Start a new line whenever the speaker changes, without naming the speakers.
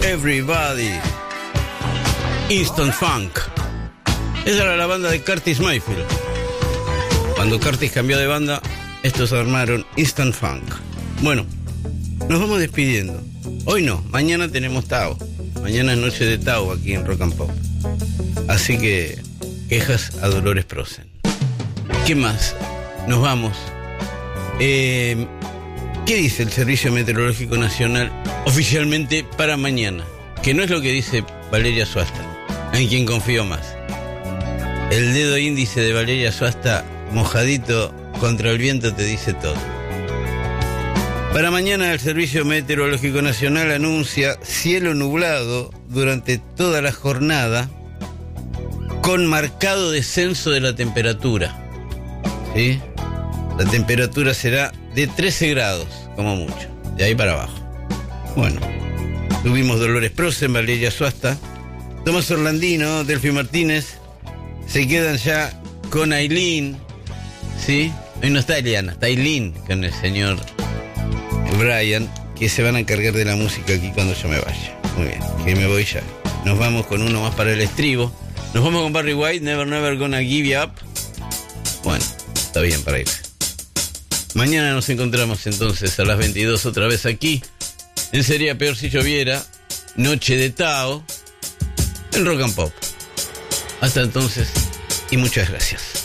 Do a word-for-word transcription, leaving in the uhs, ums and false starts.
Everybody. Instant Funk. Esa era la banda de Curtis Mayfield. Cuando Curtis cambió de banda, estos armaron Instant Funk. Bueno, nos vamos despidiendo. Hoy no, mañana tenemos Tao. Mañana es noche de Tao aquí en Rock and Pop. Así que, quejas a Dolores Prosen. ¿Qué más? Nos vamos. Eh, ¿Qué dice el Servicio Meteorológico Nacional oficialmente para mañana? Que no es lo que dice Valeria Suasta, en quien confío más. El dedo índice de Valeria Suasta, mojadito contra el viento, te dice todo. Para mañana el Servicio Meteorológico Nacional anuncia cielo nublado durante toda la jornada, con marcado descenso de la temperatura. ¿Sí? La temperatura será de trece grados, como mucho, de ahí para abajo. Bueno, tuvimos Dolores Prosen, Valeria Suasta, Tomás Orlandino, Delphi Martínez, se quedan ya con Ailín, ¿sí? Hoy no está Eliana, está Ailín con el señor Brian, que se van a encargar de la música aquí cuando yo me vaya. Muy bien, que me voy ya. Nos vamos con uno más para el estribo. Nos vamos con Barry White, Never Never Gonna Give You Up. Bueno, está bien para irse. Mañana nos encontramos entonces a las veintidós otra vez aquí, en Sería Peor Si Lloviera, Noche de Tao, en Rock and Pop. Hasta entonces, y muchas gracias.